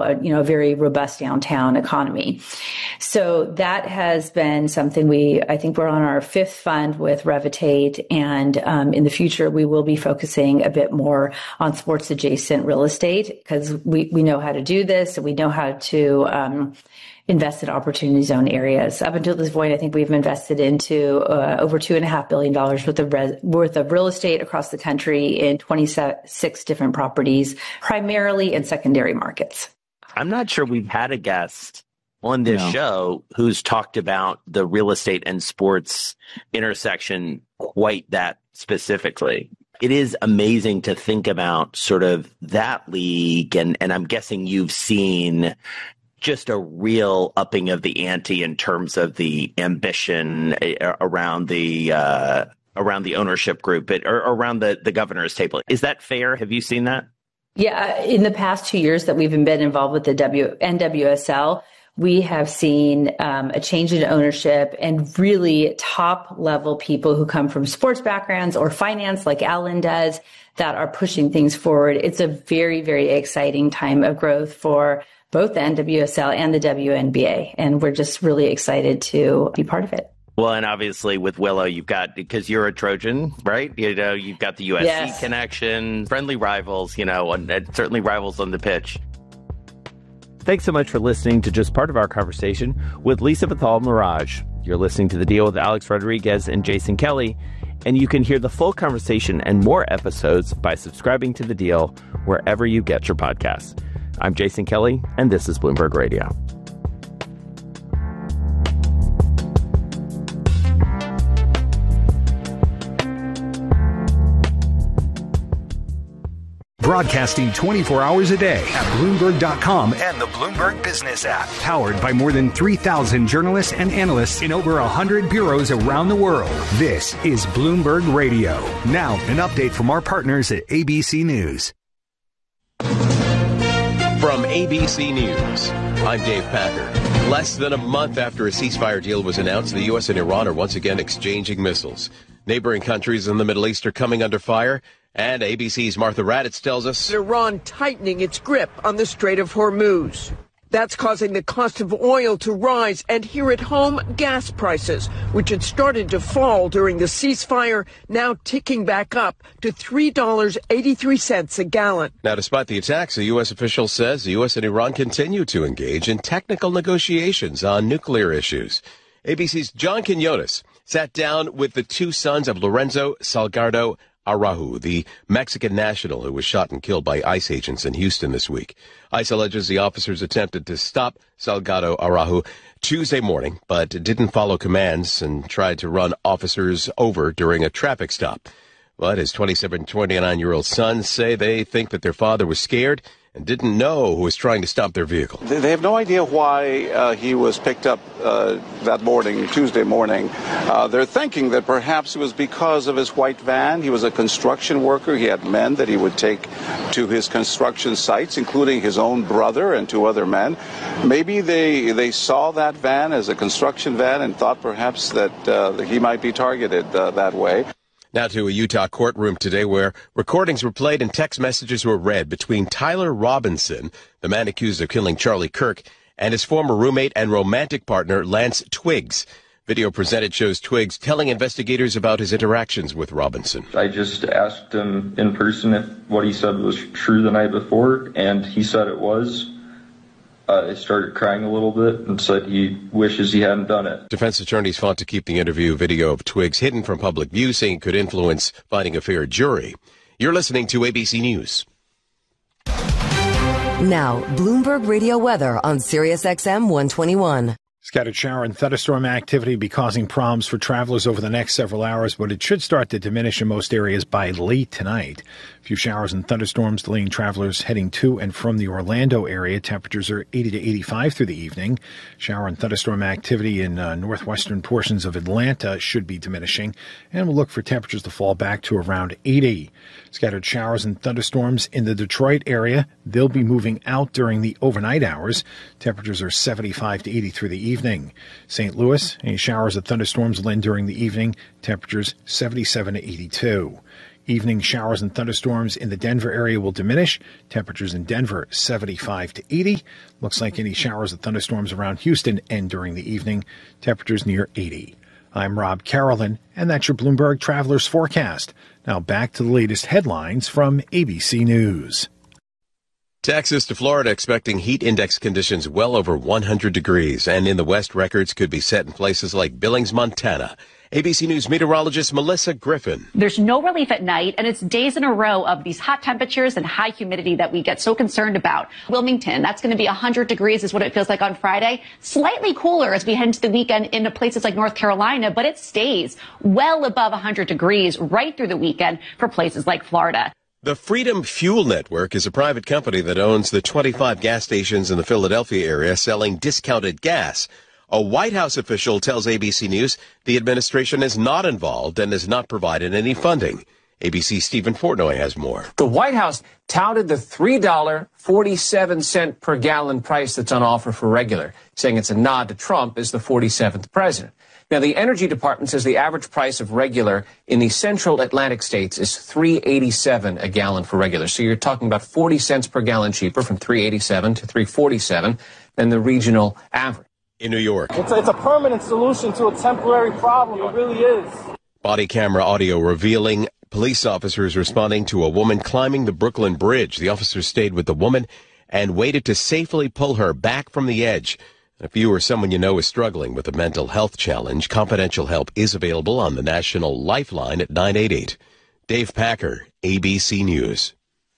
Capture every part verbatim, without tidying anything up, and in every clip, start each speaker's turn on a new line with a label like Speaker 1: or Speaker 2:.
Speaker 1: a, you know, a very robust downtown economy. So that has been something we, I think we're on our fifth fund with Revitate. And um, in the future, we will be focusing a bit more on sports adjacent real estate because we, we know how to do this and we know how to um, invest in opportunity zone areas. Up until this point, I think we've invested into uh, over two and a half billion dollars worth of res- worth of real estate across the country in twenty-six different properties, primarily in secondary markets.
Speaker 2: I'm not sure we've had a guest on this no. show who's talked about the real estate and sports intersection quite that specifically. It is amazing to think about sort of that league, and, and I'm guessing you've seen just a real upping of the ante in terms of the ambition around the uh, around the ownership group, or around the, the governor's table. Is that fair? Have you seen that?
Speaker 1: Yeah, in the past two years that we've been involved with the w- N W S L, we have seen um, a change in ownership and really top level people who come from sports backgrounds or finance like Alan does that are pushing things forward. It's a very, very exciting time of growth for both the N W S L and the W N B A. And we're just really excited to be part of it.
Speaker 2: Well, and obviously with Willow, you've got, because you're a Trojan, right? You know, you've got the U S C yes. connection, friendly rivals, you know, and, and certainly rivals on the pitch. Thanks so much for listening to just part of our conversation with Lisa Bethal-Mirage. You're listening to The Deal with Alex Rodriguez and Jason Kelly, and you can hear the full conversation and more episodes by subscribing to The Deal wherever you get your podcasts. I'm Jason Kelly, and this is Bloomberg Radio.
Speaker 3: Broadcasting twenty-four hours a day at Bloomberg dot com and the Bloomberg Business app. Powered by more than three thousand journalists and analysts in over one hundred bureaus around the world. This is Bloomberg Radio. Now, an update from our partners at A B C News.
Speaker 4: From A B C News, I'm Dave Packer. Less than a month after a ceasefire deal was announced, the U S and Iran are once again exchanging missiles. Neighboring countries in the Middle East are coming under fire, and A B C's Martha Raddatz tells us
Speaker 5: Iran tightening its grip on the Strait of Hormuz. That's causing the cost of oil to rise, and here at home, gas prices, which had started to fall during the ceasefire, now ticking back up to three dollars and eighty-three cents a gallon.
Speaker 4: Now, despite the attacks, a U S official says the U S and Iran continue to engage in technical negotiations on nuclear issues. A B C's John Quinones sat down with the two sons of Lorenzo Salgado Araujo, the Mexican national who was shot and killed by ICE agents in Houston this week. ICE alleges the officers attempted to stop Salgado Araujo Tuesday morning, but didn't follow commands and tried to run officers over during a traffic stop. But his twenty-seven, twenty-nine-year-old sons say they think that their father was scared and didn't know who was trying to stop their vehicle.
Speaker 6: They have no idea why uh, he was picked up uh, that morning, Tuesday morning. Uh, they're thinking that perhaps it was because of his white van. He was a construction worker. He had men that he would take to his construction sites, including his own brother and two other men. Maybe they they saw that van as a construction van and thought perhaps that, uh, that he might be targeted uh, that way.
Speaker 4: Now to a Utah courtroom today where recordings were played and text messages were read between Tyler Robinson, the man accused of killing Charlie Kirk, and his former roommate and romantic partner, Lance Twiggs. Video presented shows Twiggs telling investigators about his interactions with Robinson.
Speaker 7: I just asked him in person if what he said was true the night before, and he said it was. Uh, he started crying a little bit and said he wishes he hadn't done it.
Speaker 4: Defense attorneys fought to keep the interview video of Twiggs hidden from public view, saying it could influence finding a fair jury. You're listening to A B C News.
Speaker 8: Now, Bloomberg Radio weather on Sirius X M one twenty-one.
Speaker 9: Scattered shower and thunderstorm activity be causing problems for travelers over the next several hours, but it should start to diminish in most areas by late tonight. A few showers and thunderstorms delaying travelers heading to and from the Orlando area. Temperatures are eighty to eighty-five through the evening. Shower and thunderstorm activity in uh, northwestern portions of Atlanta should be diminishing, and we'll look for temperatures to fall back to around eighty. Scattered showers and thunderstorms in the Detroit area. They'll be moving out during the overnight hours. Temperatures are seventy-five to eighty through the evening. Evening. Saint Louis, any showers and thunderstorms will end during the evening. Temperatures seventy-seven to eighty-two. Evening showers and thunderstorms in the Denver area will diminish. Temperatures in Denver, seventy-five to eighty. Looks like any showers and thunderstorms around Houston end during the evening. Temperatures near eighty. I'm Rob Carolyn, and that's your Bloomberg Travelers Forecast. Now back to the latest headlines from A B C News.
Speaker 4: Texas to Florida expecting heat index conditions well over one hundred degrees, and in the West, records could be set in places like Billings, Montana. A B C News meteorologist Melissa Griffin.
Speaker 10: There's no relief at night, and it's days in a row of these hot temperatures and high humidity that we get so concerned about. Wilmington, that's going to be one hundred degrees is what it feels like on Friday. Slightly cooler as we head into the weekend into places like North Carolina, but it stays well above one hundred degrees right through the weekend for places like Florida.
Speaker 4: The Freedom Fuel Network is a private company that owns the twenty-five gas stations in the Philadelphia area selling discounted gas. A White House official tells A B C News the administration is not involved and has not provided any funding. A B C's Stephen Portnoy has more.
Speaker 11: The White House touted the three dollars and forty-seven cents per gallon price that's on offer for regular, saying it's a nod to Trump as the forty-seventh president. Now, the Energy Department says the average price of regular in the central Atlantic states is three dollars and eighty-seven cents a gallon for regular. So you're talking about forty cents per gallon cheaper, from three dollars and eighty-seven cents to three dollars and forty-seven cents than the regional average.
Speaker 4: In New York,
Speaker 12: It's a, it's a permanent solution to a temporary problem. It really is.
Speaker 4: Body camera audio revealing police officers responding to a woman climbing the Brooklyn Bridge. The officers stayed with the woman and waited to safely pull her back from the edge. If you or someone you know is struggling with a mental health challenge, confidential help is available on the National Lifeline at nine eight eight. Dave Packer, A B C News.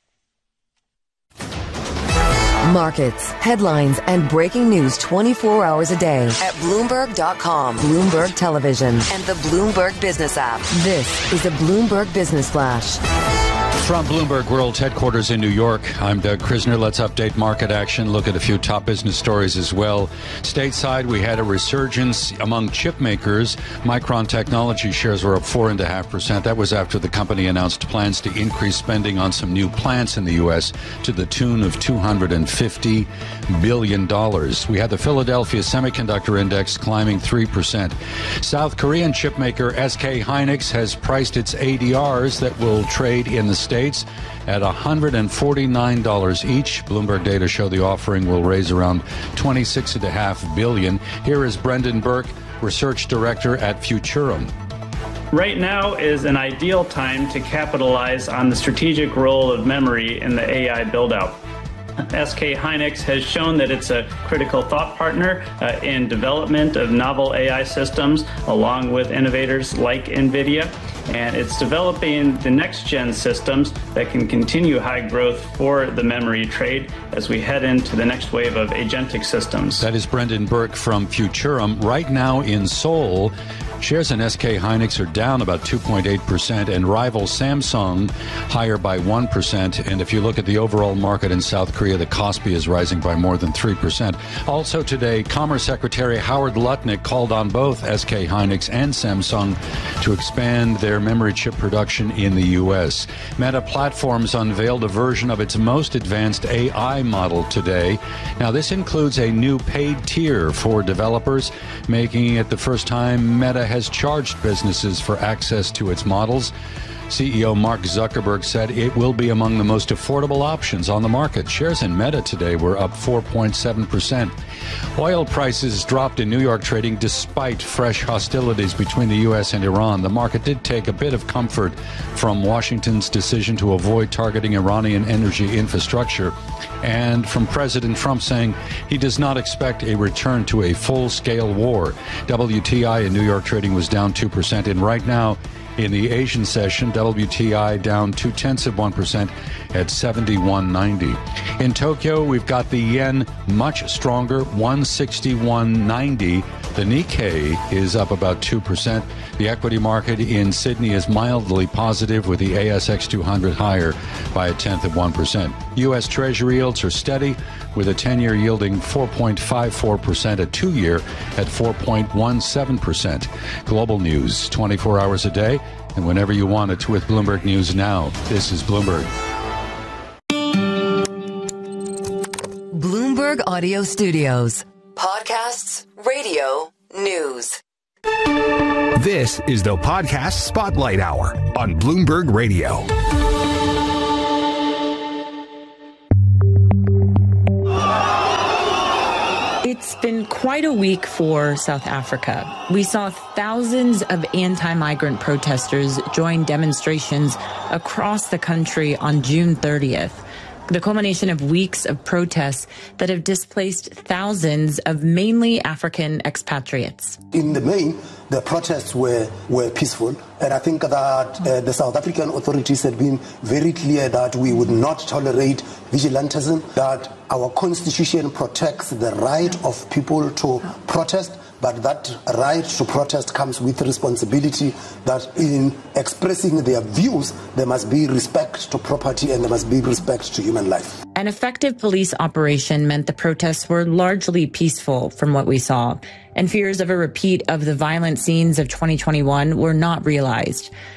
Speaker 8: Markets, headlines, and breaking news twenty-four hours a day at Bloomberg dot com, Bloomberg Television, and the Bloomberg Business app. This is a Bloomberg Business Flash.
Speaker 13: From Bloomberg World Headquarters in New York, I'm Doug Krisner. Let's update market action, look at a few top business stories as well. Stateside, we had a resurgence among chip makers. Micron Technology shares were up four point five percent. That was after the company announced plans to increase spending on some new plants in the U S to the tune of two hundred fifty billion dollars. We had the Philadelphia Semiconductor Index climbing three percent. South Korean chipmaker S K Hynix has priced its A D Rs that will trade in the States at one hundred forty-nine dollars each. Bloomberg data show the offering will raise around twenty-six point five billion dollars. Here is Brendan Burke, research director at Futurum.
Speaker 14: Right now is an ideal time to capitalize on the strategic role of memory in the A I build-out. S K Hynix has shown that it's a critical thought partner uh, in development of novel A I systems, along with innovators like NVIDIA. And it's developing the next-gen systems that can continue high growth for the memory trade as we head into the next wave of agentic systems.
Speaker 13: That is Brendan Burke from Futurum. Right now in Seoul, shares in S K Hynix are down about two point eight percent, and rival Samsung higher by one percent. And if you look at the overall market in South Korea, the Kospi is rising by more than three percent. Also today, Commerce Secretary Howard Lutnick called on both S K Hynix and Samsung to expand their memory chip production in the U S. Meta Platforms unveiled a version of its most advanced A I model today. Now, this includes a new paid tier for developers, making it the first time Meta has charged businesses for access to its models. C E O Mark Zuckerberg said it will be among the most affordable options on the market. Shares in Meta today were up four point seven percent. Oil prices dropped in New York trading despite fresh hostilities between the U S and Iran. The market did take a bit of comfort from Washington's decision to avoid targeting Iranian energy infrastructure, and from President Trump saying he does not expect a return to a full-scale war. W T I in New York trading was down two percent, and right now, in the Asian session, W T I down two-tenths of one percent at seventy-one ninety. In Tokyo, we've got the yen much stronger, one sixty-one ninety. The Nikkei is up about two percent. The equity market in Sydney is mildly positive, with the A S X two hundred higher by a tenth of one percent. U S Treasury yields are steady, with a ten-year yielding four point five four percent, a two-year at four point one seven percent. Global news twenty-four hours a day and whenever you want it with Bloomberg News Now. This is Bloomberg.
Speaker 8: Bloomberg Audio Studios. Podcasts, radio, news.
Speaker 3: This is the Podcast Spotlight Hour on Bloomberg Radio.
Speaker 15: It's been quite a week for South Africa. We saw thousands of anti-migrant protesters join demonstrations across the country on June thirtieth. The culmination of weeks of protests that have displaced thousands of mainly African expatriates.
Speaker 16: In the main, the protests were, were peaceful. And I think that uh, the South African authorities had been very clear that we would not tolerate vigilantism, that our constitution protects the right of people to protest, but that right to protest comes with responsibility, that in expressing their views, there must be respect to property and there must be respect to human life.
Speaker 15: An effective police operation meant the protests were largely peaceful from what we saw, and fears of a repeat of the violent scenes of twenty twenty-one were not realized.